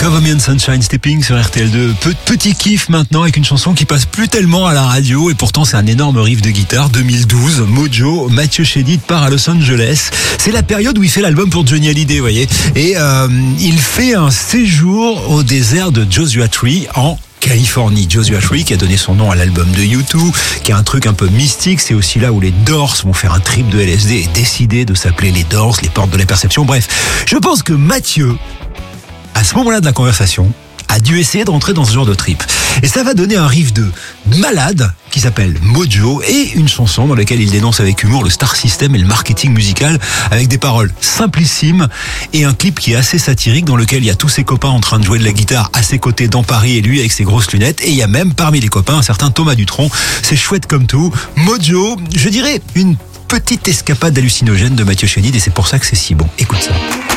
Cover Me in Sunshine, Stepping sur RTL2. Petit kiff maintenant avec une chanson qui passe plus tellement à la radio et pourtant c'est un énorme riff de guitare. 2012, Mojo, Mathieu Chédid part à Los Angeles. C'est la période où il fait l'album pour Johnny Hallyday, vous voyez. Et il fait un séjour au désert de Joshua Tree en Californie. Joshua Tree qui a donné son nom à l'album de U2, qui est un truc un peu mystique. C'est aussi là où les Doors vont faire un trip de LSD et décider de s'appeler les Doors, les portes de la perception. Bref, je pense que Mathieu, à ce moment-là de la conversation, a dû essayer de rentrer dans ce genre de trip. Et ça va donner un riff de malade qui s'appelle Mojo et une chanson dans laquelle il dénonce avec humour le star system et le marketing musical avec des paroles simplissimes et un clip qui est assez satirique dans lequel il y a tous ses copains en train de jouer de la guitare à ses côtés dans Paris et lui avec ses grosses lunettes et il y a même parmi les copains un certain Thomas Dutronc. C'est chouette comme tout. Mojo, je dirais une petite escapade hallucinogène de Mathieu Chédid et c'est pour ça que c'est si bon. Écoute ça.